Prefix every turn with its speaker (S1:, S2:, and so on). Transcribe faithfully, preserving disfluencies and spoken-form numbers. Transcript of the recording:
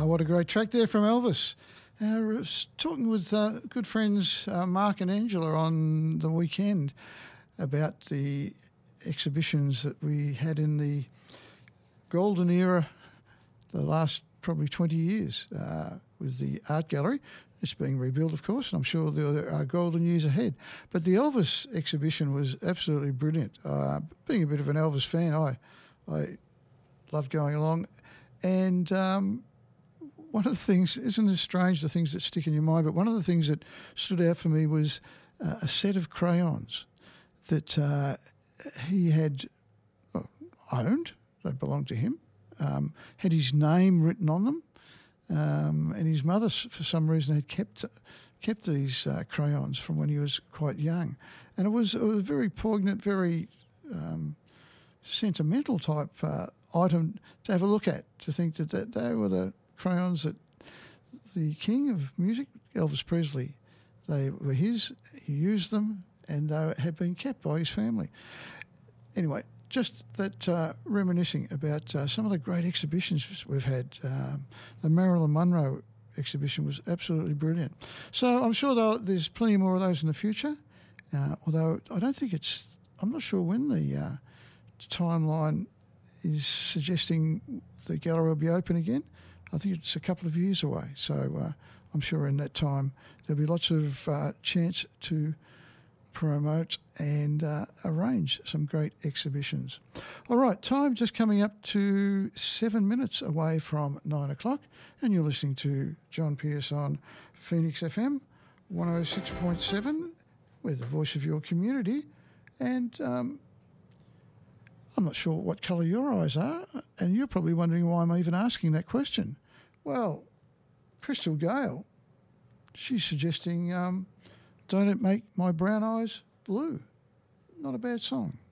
S1: what a great track there from Elvis. Uh, I was talking with uh, good friends uh, Mark and Angela on the weekend about the exhibitions that we had in the golden era, the last probably twenty years, uh, with the art gallery. It's being rebuilt, of course, and I'm sure there are golden years ahead. But the Elvis exhibition was absolutely brilliant. Uh, being a bit of an Elvis fan, I I loved going along. And um, one of the things, isn't it strange, the things that stick in your mind, but one of the things that stood out for me was uh, a set of crayons that uh, he had well, owned, they belonged to him, um, had his name written on them. Um, and his mother, for some reason, had kept kept these uh, crayons from when he was quite young, and it was, it was a very poignant, very um, sentimental type uh, item to have a look at. To think that, that they were the crayons that the king of music, Elvis Presley, they were his. He used them, and they had been kept by his family. Anyway. Just that uh, reminiscing about uh, some of the great exhibitions we've had. Um, the Marilyn Monroe exhibition was absolutely brilliant. So I'm sure there's plenty more of those in the future, uh, although I don't think it's, I'm not sure when the uh, timeline is suggesting the gallery will be open again. I think it's a couple of years away. So uh, I'm sure in that time there'll be lots of uh, chance to promote and uh, arrange some great exhibitions. All right, time just coming up to seven minutes away from nine o'clock, and you're listening to John Pierce on Phoenix F M one oh six point seven. We're the voice of your community, and um, I'm not sure what colour your eyes are, and you're probably wondering why I'm even asking that question. Well, Crystal Gale, she's suggesting... Um, Don't It Make My Brown Eyes Blue. Not a bad song.